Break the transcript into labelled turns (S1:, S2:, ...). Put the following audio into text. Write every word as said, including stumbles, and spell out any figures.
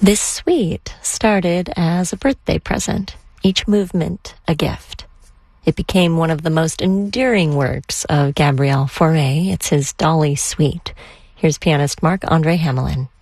S1: This suite started as a birthday present, each movement a gift. It became one of the most enduring works of Gabriel Fauré. It's his Dolly Suite. Here's pianist Marc-André Hamelin.